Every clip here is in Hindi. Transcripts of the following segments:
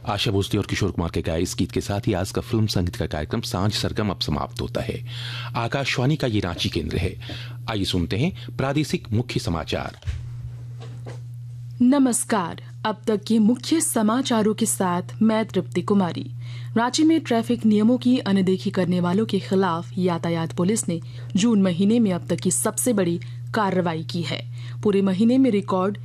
आशा भोसले और किशोर कुमार के गाए इस गीत के साथ ही आज का फिल्म संगीत का कार्यक्रम सांझ सरगम अब समाप्त होता है। आकाशवाणी का ये रांची केंद्र है। आइए सुनते हैं प्रादेशिक मुख्य समाचार। नमस्कार, अब तक के मुख्य समाचारों के साथ मैं तृप्ति कुमारी। रांची में ट्रैफिक नियमों की अनदेखी करने वालों के खिलाफ यातायात पुलिस ने जून महीने में अब तक की सबसे बड़ी कार्रवाई की है। पूरे महीने में रिकॉर्ड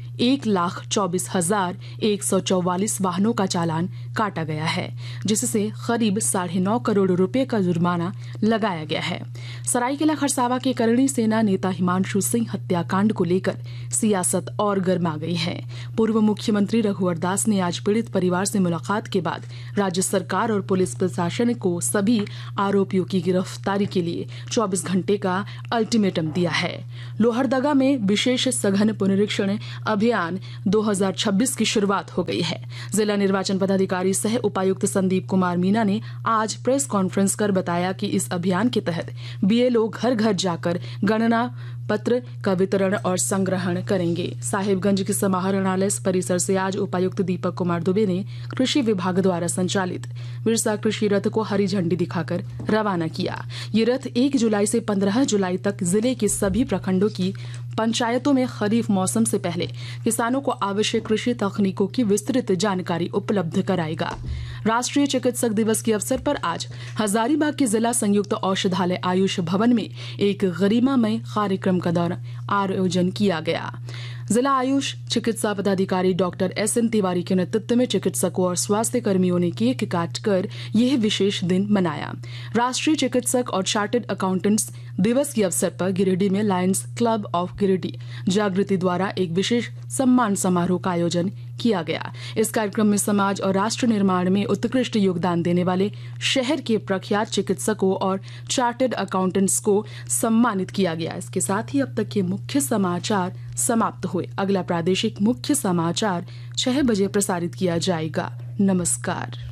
1,24,144 वाहनों का चालान काटा गया है, जिससे करीब 9.5 करोड़ रुपए का जुर्माना लगाया गया है। सरायकेला खरसावा के करणी सेना नेता हिमांशु सिंह हत्याकांड को लेकर सियासत और गर्मा गई है। पूर्व मुख्यमंत्री रघुवर दास ने आज पीड़ित परिवार से मुलाकात के बाद राज्य सरकार और पुलिस प्रशासन को सभी आरोपियों की गिरफ्तारी के लिए 24 घंटे का अल्टीमेटम दिया है। लोहरदगा में विशेष सघन पुनरीक्षण अभियान 2026 की शुरुआत हो गई है। जिला निर्वाचन पदाधिकारी सह उपायुक्त संदीप कुमार मीना ने आज प्रेस कॉन्फ्रेंस कर बताया कि इस अभियान के तहत बीएलओ घर घर जाकर गणना पत्र का वितरण और संग्रहण करेंगे। साहिबगंज के समाहरणालय परिसर से आज उपायुक्त दीपक कुमार दुबे ने कृषि विभाग द्वारा संचालित बिरसा कृषि रथ को हरी झंडी दिखाकर रवाना किया। ये रथ 1 जुलाई से 15 जुलाई तक जिले के सभी प्रखंडों की पंचायतों में खरीफ मौसम से पहले किसानों को आवश्यक कृषि तकनीकों की विस्तृत जानकारी उपलब्ध कराएगा। राष्ट्रीय चिकित्सक दिवस के अवसर पर आज हजारीबाग के जिला संयुक्त औषधालय आयुष भवन में एक गरिमामय कार्यक्रम का आयोजन किया गया। जिला आयुष चिकित्सा पदाधिकारी डॉक्टर SN तिवारी के नेतृत्व में चिकित्सकों और स्वास्थ्य कर्मियों ने केक काटकर यह विशेष दिन मनाया। राष्ट्रीय चिकित्सक और चार्टर्ड अकाउंटेंट्स दिवस के अवसर पर गिरिडीह में लायंस क्लब ऑफ गिरिडीह जागृति द्वारा एक विशेष सम्मान समारोह का आयोजन किया गया। इस कार्यक्रम में समाज और राष्ट्र निर्माण में उत्कृष्ट योगदान देने वाले शहर के प्रख्यात चिकित्सकों और चार्टर्ड अकाउंटेंट्स को सम्मानित किया गया। इसके साथ ही अब तक के मुख्य समाचार समाप्त हुए। अगला प्रादेशिक मुख्य समाचार 6 बजे प्रसारित किया जाएगा। नमस्कार।